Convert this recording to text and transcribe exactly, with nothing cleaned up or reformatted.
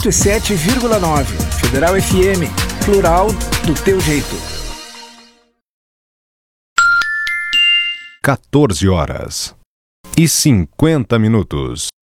sete vírgula nove. Federal F M, plural do teu jeito. quatorze horas e cinquenta minutos.